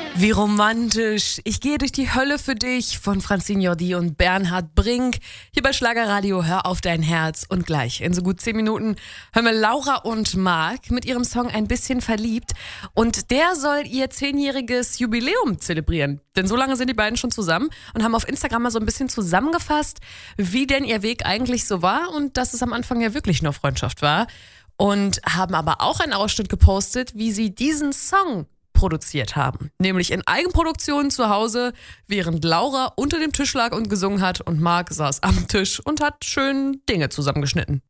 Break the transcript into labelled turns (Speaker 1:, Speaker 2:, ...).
Speaker 1: Wie romantisch. Ich gehe durch die Hölle für dich von Francine Jordi und Bernhard Brink. Hier bei Schlagerradio Hör auf dein Herz. Und gleich in so gut 10 Minuten hören wir Laura und Marc mit ihrem Song Ein bisschen verliebt. Und der soll ihr 10-jähriges Jubiläum zelebrieren. Denn so lange sind die beiden schon zusammen und haben auf Instagram mal so ein bisschen zusammengefasst, wie denn ihr Weg eigentlich so war und dass es am Anfang ja wirklich nur Freundschaft war. Und haben aber auch einen Ausschnitt gepostet, wie sie diesen Song produziert haben. Nämlich in Eigenproduktion zu Hause, während Laura unter dem Tisch lag und gesungen hat und Marc saß am Tisch und hat schön Dinge zusammengeschnitten.